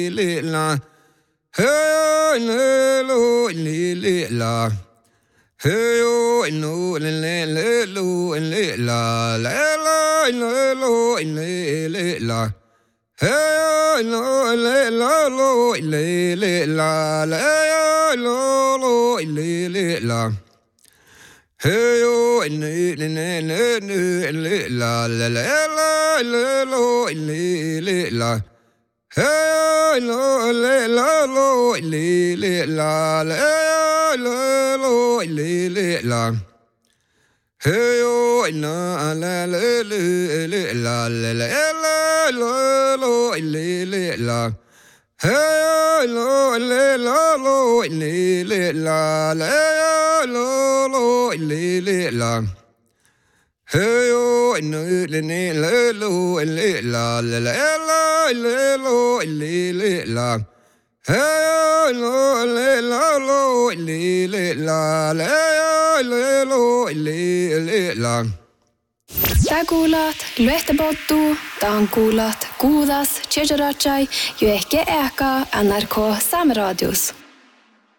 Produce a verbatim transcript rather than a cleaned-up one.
la hey no li li la hey no li li lo li la la la no li li la hey no li la lo li li la la no lo li li la hey yo ni ni ni ni la la la la lo li li la hey lo le la lo li li la la la lo li li la hey yo na la la la la la la la lo li li la hey lo le la lo li li la la la lo li li la hey yo no le ne le lo le la la la la lo le le la hey lo le la lo le le la la la lo le le la Tää kuulat Luehtapottu, tän kuulat Kuudas, Tjejarachai, jo ehkä eka N R K Sameradius.